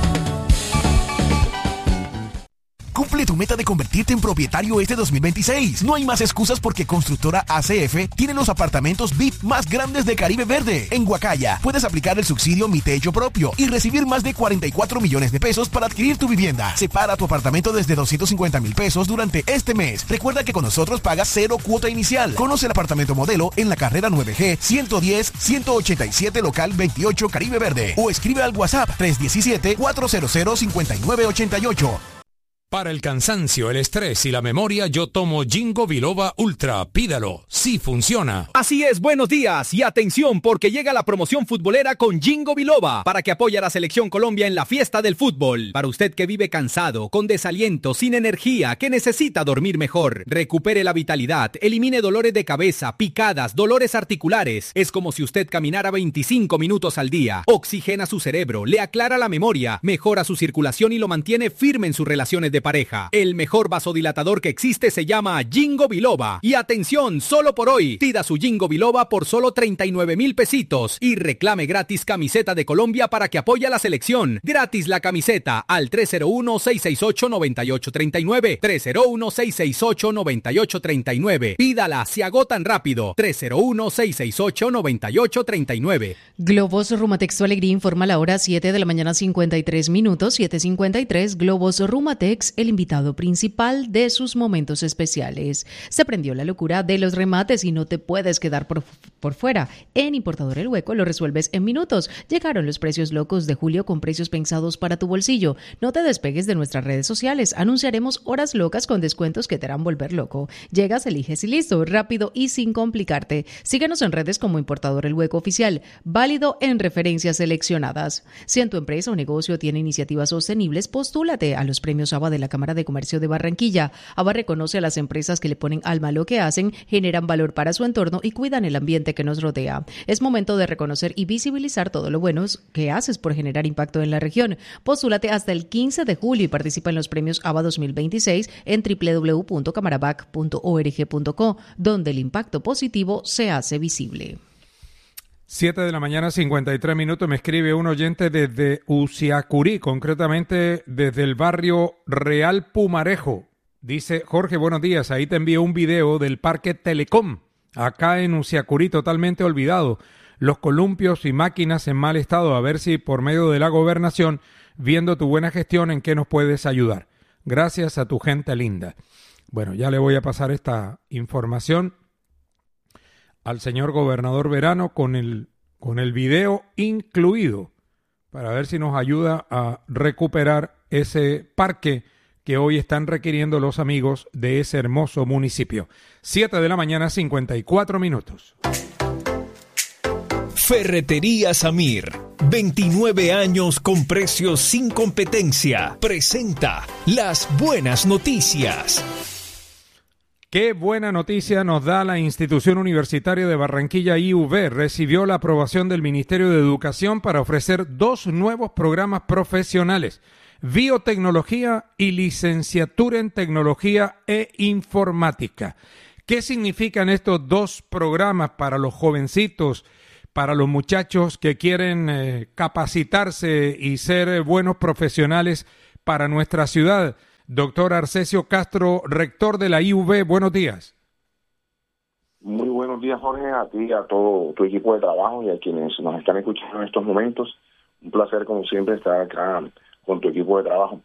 S24: Cumple tu meta de convertirte en propietario este dos mil veintiséis. No hay más excusas porque Constructora A C F tiene los apartamentos V I P más grandes de Caribe Verde. En Guacaya puedes aplicar el subsidio Mi Techo Propio y recibir más de cuarenta y cuatro millones de pesos para adquirir tu vivienda. Separa tu apartamento desde doscientos cincuenta mil pesos durante este mes. Recuerda que con nosotros pagas cero cuota inicial. Conoce el apartamento modelo en la carrera nueve G ciento diez, ciento ochenta y siete local veintiocho Caribe Verde o escribe al WhatsApp tres uno siete, cuatro cero cero, cinco nueve ocho ocho.
S25: Para el cansancio, el estrés y la memoria, yo tomo Ginkgo Biloba Ultra. Pídalo, sí funciona.
S26: Así es, buenos días y atención porque llega la promoción futbolera con Ginkgo Biloba para que apoye a la Selección Colombia en la fiesta del fútbol. Para usted que vive cansado, con desaliento, sin energía, que necesita dormir mejor, recupere la vitalidad, elimine dolores de cabeza, picadas, dolores articulares. Es como si usted caminara veinticinco minutos al día. Oxigena su cerebro, le aclara la memoria, mejora su circulación y lo mantiene firme en sus relaciones de pareja. El mejor vasodilatador que existe se llama Ginkgo Biloba. Y atención, solo por hoy, pida su Ginkgo Biloba por solo treinta y nueve mil pesitos y reclame gratis camiseta de Colombia para que apoye a la selección. Gratis la camiseta al tres cero uno, seis seis ocho, nueve ocho tres nueve, tres cero uno, seis seis ocho, nueve ocho tres nueve. Pídala, se agotan rápido. tres cero uno, seis seis ocho, nueve ocho tres nueve.
S17: Globos Rumatex Alegría informa la hora siete de la mañana cincuenta y tres minutos, siete cincuenta y tres. Globos Rumatex, el invitado principal de sus momentos especiales. Se prendió la locura de los remates y no te puedes quedar por, por fuera. En Importador El Hueco lo resuelves en minutos. Llegaron los precios locos de julio con precios pensados para tu bolsillo. No te despegues de nuestras redes sociales. Anunciaremos horas locas con descuentos que te harán volver loco. Llegas, eliges y listo, rápido y sin complicarte. Síguenos en redes como Importador El Hueco Oficial, válido en referencias seleccionadas. Si en tu empresa o negocio tiene iniciativas sostenibles, postúlate a los premios A B A de la Cámara de Comercio de Barranquilla. A B A reconoce a las empresas que le ponen alma a lo que hacen, generan valor para su entorno y cuidan el ambiente que nos rodea. Es momento de reconocer y visibilizar todo lo bueno que haces por generar impacto en la región. Postúlate hasta el quince de julio y participa en los premios A B A dos mil veintiséis en doble u doble u doble u punto camarabac punto org punto co, donde el impacto positivo se hace visible.
S1: siete de la mañana, cincuenta y tres minutos. Me escribe un oyente desde Uciacurí, concretamente desde el barrio Real Pumarejo. Dice: Jorge, buenos días. Ahí te envío un video del Parque Telecom, acá en Uciacurí, totalmente olvidado. Los columpios y máquinas en mal estado. A ver si por medio de la gobernación, viendo tu buena gestión, en qué nos puedes ayudar. Gracias a tu gente linda. Bueno, ya le voy a pasar esta información al señor gobernador Verano con el, con el video incluido, para ver si nos ayuda a recuperar ese parque que hoy están requiriendo los amigos de ese hermoso municipio. siete de la mañana, cincuenta y cuatro minutos.
S3: Ferretería Samir, veintinueve años con precios sin competencia, presenta las buenas noticias.
S1: Qué buena noticia nos da la Institución Universitaria de Barranquilla I U B. Recibió la aprobación del Ministerio de Educación para ofrecer dos nuevos programas profesionales, biotecnología y licenciatura en tecnología e informática. ¿Qué significan estos dos programas para los jovencitos, para los muchachos que quieren eh, capacitarse y ser eh, buenos profesionales para nuestra ciudad? Doctor Arcesio Castro, rector de la I U B, buenos días.
S5: Muy buenos días, Jorge, a ti y a todo tu equipo de trabajo y a quienes nos están escuchando en estos momentos. Un placer, como siempre, estar acá con tu equipo de trabajo.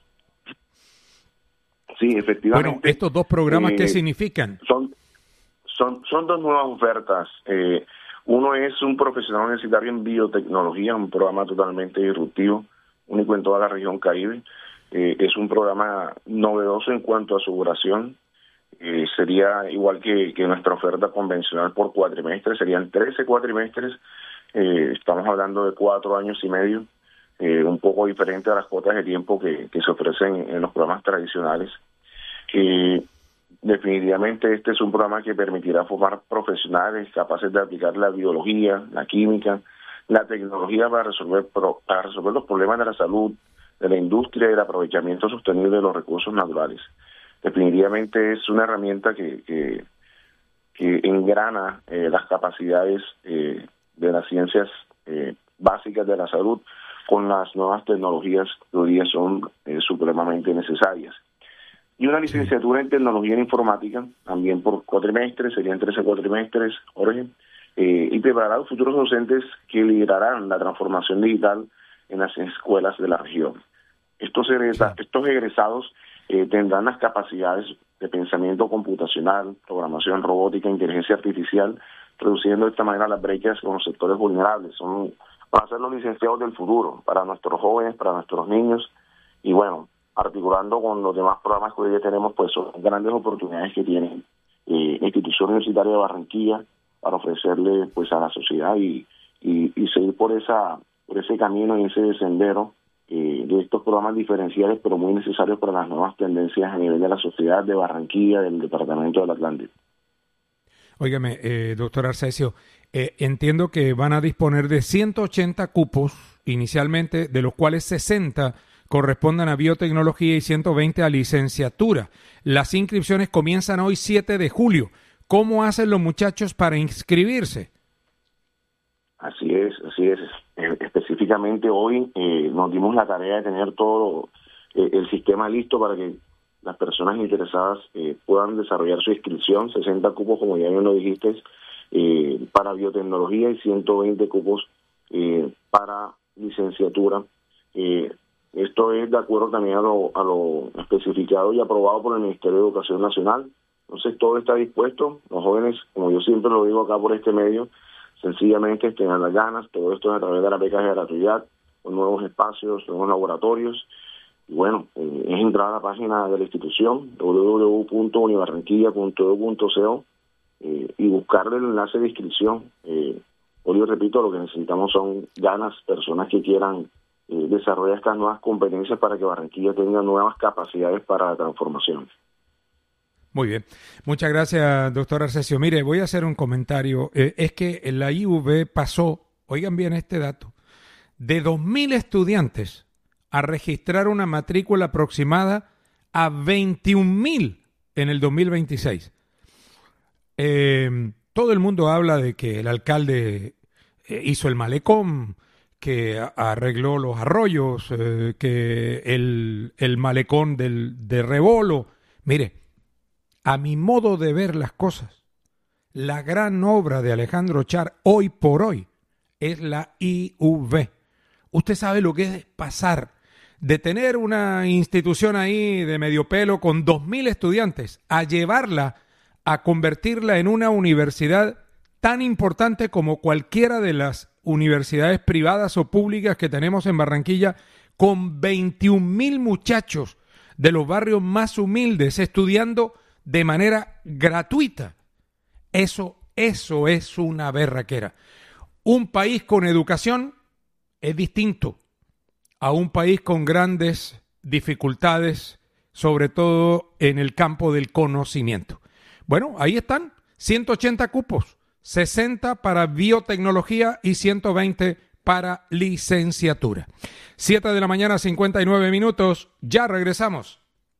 S5: Sí, efectivamente.
S1: Bueno, ¿estos dos programas eh, qué significan?
S5: Son, son, son dos nuevas ofertas. Eh, uno es un profesional universitario en biotecnología, un programa totalmente disruptivo, único en toda la región Caribe. Eh, es un programa novedoso en cuanto a su duración. Eh, sería igual que, que nuestra oferta convencional por cuatrimestres, serían trece cuatrimestres. Eh, estamos hablando de cuatro años y medio, eh, un poco diferente a las cuotas de tiempo que, que se ofrecen en los programas tradicionales. Eh, definitivamente este es un programa que permitirá formar profesionales capaces de aplicar la biología, la química, la tecnología para resolver, pro, para resolver los problemas de la salud, de la industria y del aprovechamiento sostenible de los recursos naturales. Definitivamente es una herramienta que, que, que engrana eh, las capacidades eh, de las ciencias eh, básicas de la salud con las nuevas tecnologías que hoy día son eh, supremamente necesarias. Y una licenciatura en tecnología en informática, también por cuatrimestres, serían trece cuatrimestres, Jorge, eh, y preparar a los futuros docentes que liderarán la transformación digital en las escuelas de la región. Estos, egresa, estos egresados eh, tendrán las capacidades de pensamiento computacional, programación robótica, inteligencia artificial, reduciendo de esta manera las brechas con los sectores vulnerables. Son, van a ser los licenciados del futuro para nuestros jóvenes, para nuestros niños, y bueno, articulando con los demás programas que hoy día tenemos, pues son grandes oportunidades que tiene eh, la Institución Universitaria de Barranquilla para ofrecerle pues a la sociedad y, y, y seguir por esa por ese camino y ese sendero eh, de estos programas diferenciales, pero muy necesarios para las nuevas tendencias a nivel de la sociedad de Barranquilla, del Departamento del Atlántico.
S1: Óigame, eh, doctor Arcesio, eh, entiendo que van a disponer de ciento ochenta cupos inicialmente, de los cuales sesenta correspondan a biotecnología y ciento veinte a licenciatura. Las inscripciones comienzan hoy siete de julio. ¿Cómo hacen los muchachos para inscribirse?
S5: Así es, así es. Eh, específicamente hoy eh, nos dimos la tarea de tener todo eh, el sistema listo para que las personas interesadas eh, puedan desarrollar su inscripción. sesenta cupos, como ya bien lo dijiste, eh, para biotecnología y ciento veinte cupos eh, para licenciatura. Eh, esto es de acuerdo también a lo, a lo especificado y aprobado por el Ministerio de Educación Nacional. Entonces todo está dispuesto. Los jóvenes, como yo siempre lo digo acá por este medio, sencillamente tengan las ganas. Todo esto es a través de la beca de gratuidad, con nuevos espacios, nuevos laboratorios. Y bueno, eh, es entrar a la página de la institución, doble u doble u doble u punto unibarranquilla punto e d u punto co, eh, y buscarle el enlace de inscripción. Eh, hoy yo repito, lo que necesitamos son ganas, personas que quieran eh, desarrollar estas nuevas competencias para que Barranquilla tenga nuevas capacidades para la transformación.
S1: Muy bien. Muchas gracias, doctor Arcesio. Mire, voy a hacer un comentario. Eh, es que la I U B pasó, oigan bien este dato, de dos mil estudiantes a registrar una matrícula aproximada a veintiún mil en el dos mil veintiséis. Eh, todo el mundo habla de que el alcalde eh, hizo el malecón, que arregló los arroyos, eh, que el, el malecón del, de Rebolo. Mire, a mi modo de ver las cosas, la gran obra de Alejandro Char hoy por hoy es la I U B. Usted sabe lo que es pasar de tener una institución ahí de medio pelo con dos mil estudiantes a llevarla, a convertirla en una universidad tan importante como cualquiera de las universidades privadas o públicas que tenemos en Barranquilla, con veintiún mil muchachos de los barrios más humildes estudiando de manera gratuita. Eso, eso es una berraquera. Un país con educación es distinto a un país con grandes dificultades, sobre todo en el campo del conocimiento. Bueno, ahí están, ciento ochenta cupos, sesenta para biotecnología y ciento veinte para licenciatura. siete de la mañana, cincuenta y nueve minutos, ya regresamos.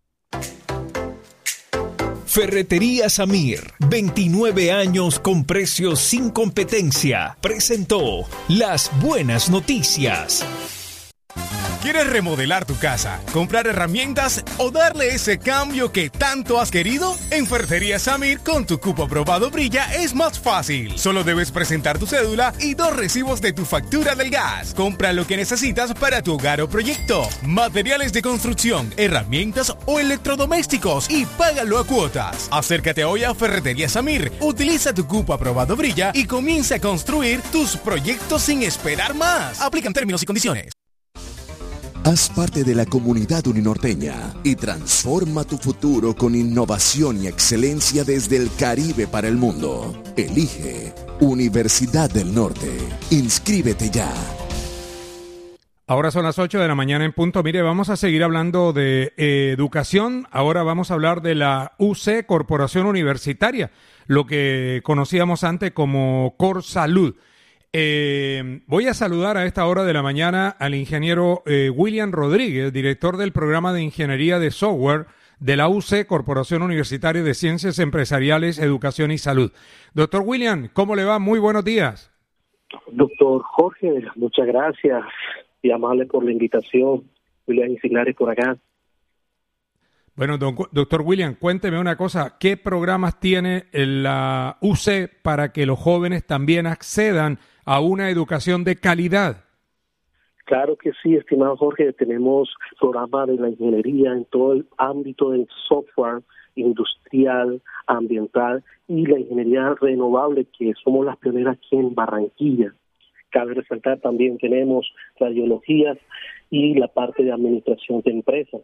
S4: Ferretería Samir, veintinueve años con precios sin competencia, presentó Las Buenas Noticias.
S6: ¿Quieres remodelar tu casa, comprar herramientas o darle ese cambio que tanto has querido? En Ferretería Samir, con tu cupo aprobado Brilla, es más fácil. Solo debes presentar tu cédula y dos recibos de tu factura del gas. Compra lo que necesitas para tu hogar o proyecto. Materiales de construcción, herramientas o electrodomésticos y págalo a cuotas. Acércate hoy a Ferretería Samir. Utiliza tu cupo aprobado Brilla y comienza a construir tus proyectos sin esperar más. Aplican términos y condiciones.
S19: Haz parte de la comunidad uninorteña y transforma tu futuro con innovación y excelencia desde el Caribe para el mundo. Elige Universidad del Norte. Inscríbete ya.
S1: Ahora son las ocho de la mañana en punto. Mire, vamos a seguir hablando de eh, educación. Ahora vamos a hablar de la U C, Corporación Universitaria, lo que conocíamos antes como Corsalud. Eh, voy a saludar a esta hora de la mañana al ingeniero eh, William Rodríguez, director del programa de Ingeniería de Software de la U C, Corporación Universitaria de Ciencias Empresariales, Educación y Salud. Doctor William, ¿cómo le va? Muy buenos días.
S8: Doctor Jorge, muchas gracias y amable por la invitación. William Insignares por acá.
S1: Bueno, don, doctor William, cuénteme una cosa. ¿Qué programas tiene la U C para que los jóvenes también accedan a una educación de calidad?
S8: Claro que sí, estimado Jorge. Tenemos programas de la ingeniería en todo el ámbito del software industrial, ambiental y la ingeniería renovable, que somos las pioneras aquí en Barranquilla. Cabe resaltar también tenemos radiologías y la parte de administración de empresas.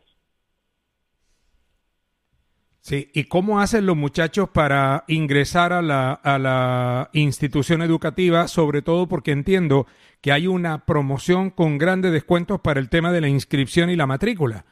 S1: Sí, ¿y cómo hacen los muchachos para ingresar a la, a la institución educativa? Sobre todo porque entiendo que hay una promoción con grandes descuentos para el tema de la inscripción y la matrícula.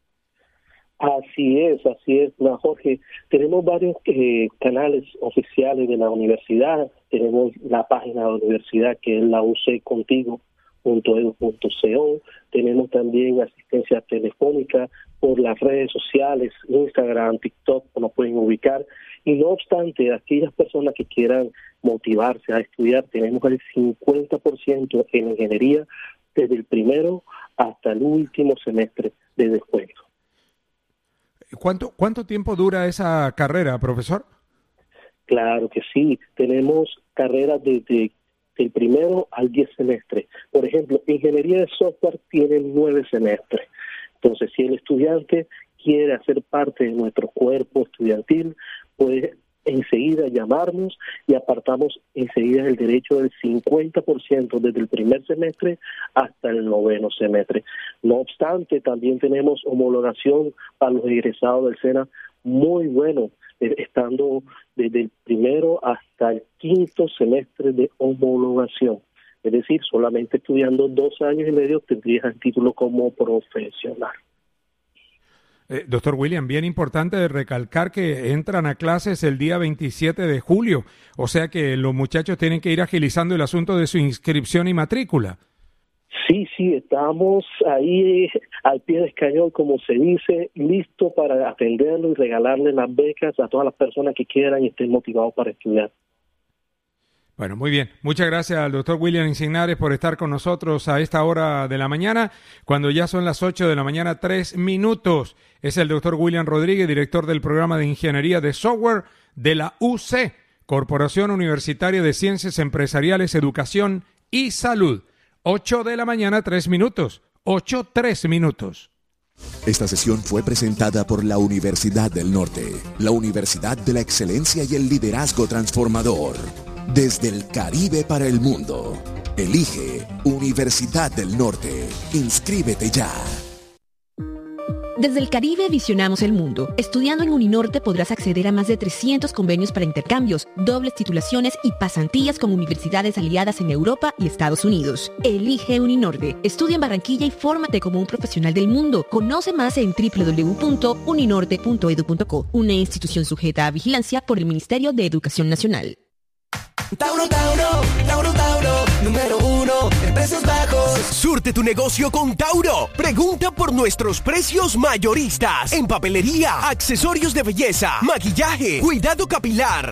S8: Así es, así es, no, Jorge. Tenemos varios eh, canales oficiales de la universidad. Tenemos la página de la universidad, que es la u c contigo punto edu punto co. Tenemos también asistencia telefónica por las redes sociales, Instagram, TikTok, nos pueden ubicar. Y no obstante, aquellas personas que quieran motivarse a estudiar, tenemos el cincuenta por ciento en ingeniería desde el primero hasta el último semestre de descuento.
S1: ¿Cuánto, cuánto tiempo dura esa carrera, profesor?
S8: Claro que sí, tenemos carreras desde el primero al diez semestres. Por ejemplo, ingeniería de software tiene nueve semestres. Entonces, si el estudiante quiere hacer parte de nuestro cuerpo estudiantil, puede enseguida llamarnos y apartamos enseguida el derecho del cincuenta por ciento desde el primer semestre hasta el noveno semestre. No obstante, también tenemos homologación para los egresados del SENA muy bueno, estando desde el primero hasta el quinto semestre de homologación. Es decir, solamente estudiando dos años y medio tendrías el título como profesional.
S1: Eh, doctor William, bien importante recalcar que entran a clases el día veintisiete de julio, o sea que los muchachos tienen que ir agilizando el asunto de su inscripción y matrícula.
S8: Sí, sí, estamos ahí al pie del cañón, como se dice, listo para atenderlo y regalarle las becas a todas las personas que quieran y estén motivados para estudiar.
S1: Bueno, muy bien. Muchas gracias al doctor William Insignares por estar con nosotros a esta hora de la mañana, cuando ya son las ocho de la mañana, tres minutos. Es el doctor William Rodríguez, director del programa de Ingeniería de Software de la U C, Corporación Universitaria de Ciencias Empresariales, Educación y Salud. ocho de la mañana, tres minutos. ocho, tres minutos.
S19: Esta sesión fue presentada por la Universidad del Norte, la Universidad de la Excelencia y el Liderazgo Transformador. Desde el Caribe para el mundo. Elige Universidad del Norte. Inscríbete ya.
S9: Desde el Caribe visionamos el mundo. Estudiando en Uninorte podrás acceder a más de trescientos convenios para intercambios, dobles titulaciones y pasantías con universidades aliadas en Europa y Estados Unidos. Elige Uninorte. Estudia en Barranquilla y fórmate como un profesional del mundo. Conoce más en doble u doble u doble u punto uninorte punto edu punto co, una institución sujeta a vigilancia por el Ministerio de Educación Nacional.
S10: Tauro, Tauro, Tauro, Tauro, número uno en precios bajos.
S24: Surte tu negocio con Tauro. Pregunta por nuestros precios mayoristas en papelería, accesorios de belleza, maquillaje, cuidado capilar,